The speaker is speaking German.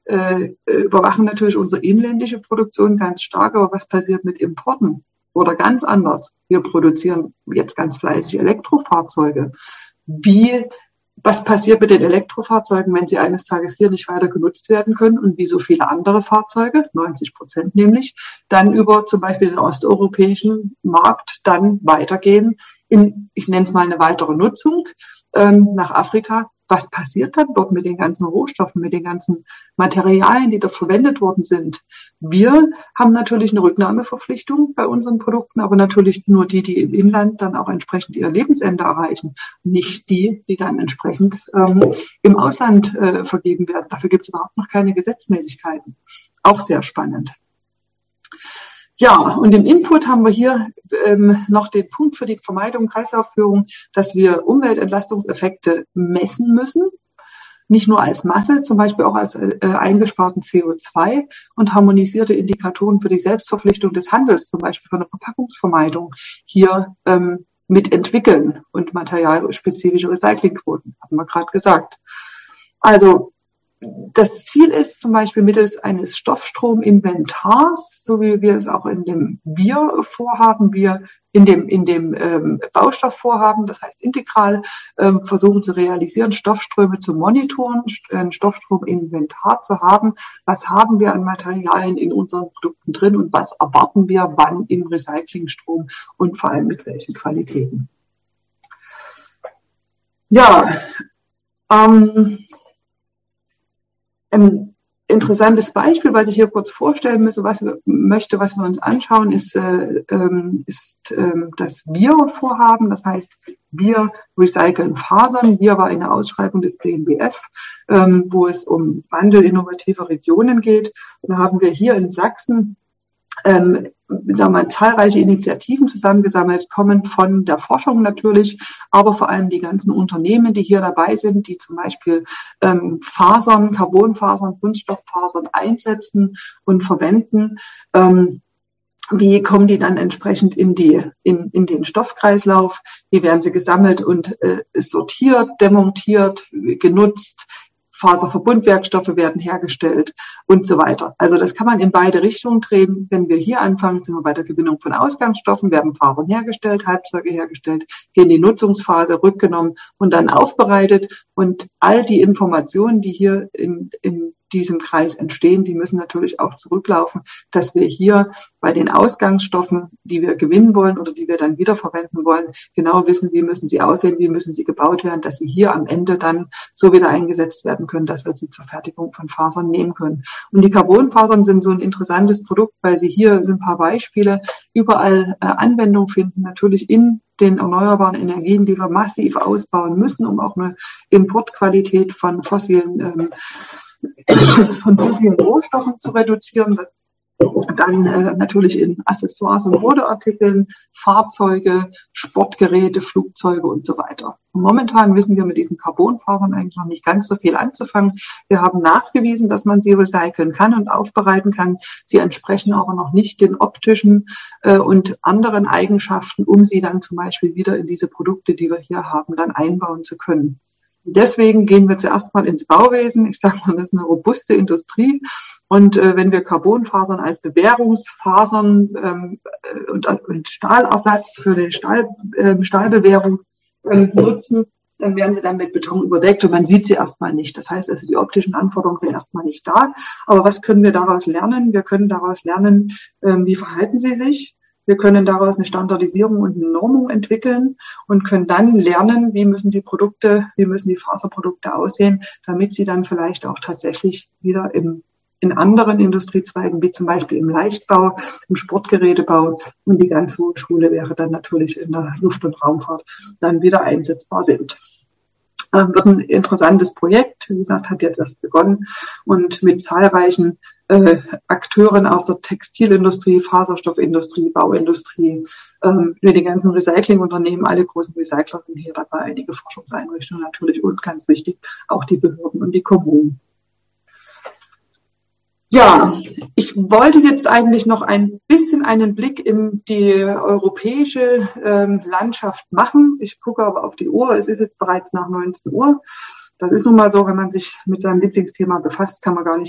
überwachen natürlich unsere inländische Produktion ganz stark, aber was passiert mit Importen? Oder ganz anders, wir produzieren jetzt ganz fleißig Elektrofahrzeuge. Was passiert mit den Elektrofahrzeugen, wenn sie eines Tages hier nicht weiter genutzt werden können und wie so viele andere Fahrzeuge, 90% nämlich, dann über zum Beispiel den osteuropäischen Markt dann weitergehen ich nenne es mal eine weitere Nutzung nach Afrika. Was passiert dann dort mit den ganzen Rohstoffen, mit den ganzen Materialien, die dort verwendet worden sind? Wir haben natürlich eine Rücknahmeverpflichtung bei unseren Produkten, aber natürlich nur die im Inland dann auch entsprechend ihr Lebensende erreichen, nicht die dann entsprechend im Ausland vergeben werden. Dafür gibt es überhaupt noch keine Gesetzmäßigkeiten. Auch sehr spannend. Ja, und im Input haben wir hier noch den Punkt für die Vermeidung Kreislaufführung, dass wir Umweltentlastungseffekte messen müssen, nicht nur als Masse, zum Beispiel auch als eingesparten CO2 und harmonisierte Indikatoren für die Selbstverpflichtung des Handels, zum Beispiel von der Verpackungsvermeidung, hier mitentwickeln und materialspezifische Recyclingquoten, hatten wir gerade gesagt. Also das Ziel ist zum Beispiel mittels eines Stoffstrominventars, so wie wir es auch in dem Biervorhaben, in dem Baustoffvorhaben, das heißt integral, versuchen zu realisieren, Stoffströme zu monitoren, ein Stoffstrominventar zu haben. Was haben wir an Materialien in unseren Produkten drin und was erwarten wir wann im Recyclingstrom und vor allem mit welchen Qualitäten? Ja, ein interessantes Beispiel, was ich hier kurz vorstellen möchte, was wir uns anschauen, ist das Wir-Vorhaben. Das heißt, wir recyceln Fasern. Wir war eine Ausschreibung des BMBF, wo es um Wandel innovativer Regionen geht. Und da haben wir hier in Sachsen zahlreiche Initiativen zusammengesammelt, kommen von der Forschung natürlich, aber vor allem die ganzen Unternehmen, die hier dabei sind, die zum Beispiel Fasern, Carbonfasern, Kunststofffasern einsetzen und verwenden. Wie kommen die dann entsprechend in den Stoffkreislauf? Wie werden sie gesammelt und sortiert, demontiert, genutzt? Faserverbundwerkstoffe werden hergestellt und so weiter. Also das kann man in beide Richtungen drehen. Wenn wir hier anfangen, sind wir bei der Gewinnung von Ausgangsstoffen, werden Fasern hergestellt, Halbzeuge hergestellt, gehen in die Nutzungsphase, rückgenommen und dann aufbereitet. Und all die Informationen, die hier in diesem Kreis entstehen, die müssen natürlich auch zurücklaufen, dass wir hier bei den Ausgangsstoffen, die wir gewinnen wollen oder die wir dann wiederverwenden wollen, genau wissen, wie müssen sie aussehen, wie müssen sie gebaut werden, dass sie hier am Ende dann so wieder eingesetzt werden können, dass wir sie zur Fertigung von Fasern nehmen können. Und die Carbonfasern sind so ein interessantes Produkt, weil sie hier sind ein paar Beispiele, überall Anwendung finden, natürlich in den erneuerbaren Energien, die wir massiv ausbauen müssen, um auch eine Importqualität von fossilen Rohstoffen zu reduzieren. Dann natürlich in Accessoires und Modeartikeln, Fahrzeuge, Sportgeräte, Flugzeuge und so weiter. Und momentan wissen wir mit diesen Carbonfasern eigentlich noch nicht ganz so viel anzufangen. Wir haben nachgewiesen, dass man sie recyceln kann und aufbereiten kann. Sie entsprechen aber noch nicht den optischen und anderen Eigenschaften, um sie dann zum Beispiel wieder in diese Produkte, die wir hier haben, dann einbauen zu können. Deswegen gehen wir zuerst mal ins Bauwesen. Ich sage mal, das ist eine robuste Industrie. Und wenn wir Carbonfasern als Bewährungsfasern und Stahlersatz für die Stahlbewährung nutzen, dann werden sie dann mit Beton überdeckt und man sieht sie erstmal nicht. Das heißt also, die optischen Anforderungen sind erstmal nicht da. Aber was können wir daraus lernen? Wir können daraus lernen, wie verhalten sie sich. Wir können daraus eine Standardisierung und eine Normung entwickeln und können dann lernen, wie müssen die Faserprodukte aussehen, damit sie dann vielleicht auch tatsächlich wieder in anderen Industriezweigen, wie zum Beispiel im Leichtbau, im Sportgerätebau und die ganz hohe Schule wäre dann natürlich in der Luft- und Raumfahrt dann wieder einsetzbar sind. Wird ein interessantes Projekt, wie gesagt, hat jetzt erst begonnen und mit zahlreichen Akteuren aus der Textilindustrie, Faserstoffindustrie, Bauindustrie, mit den ganzen Recyclingunternehmen, alle großen Recycler sind hier dabei, einige Forschungseinrichtungen natürlich und ganz wichtig, auch die Behörden und die Kommunen. Ja, ich wollte jetzt eigentlich noch ein bisschen einen Blick in die europäische Landschaft machen. Ich gucke aber auf die Uhr. Es ist jetzt bereits nach 19 Uhr. Das ist nun mal so, wenn man sich mit seinem Lieblingsthema befasst, kann man gar nicht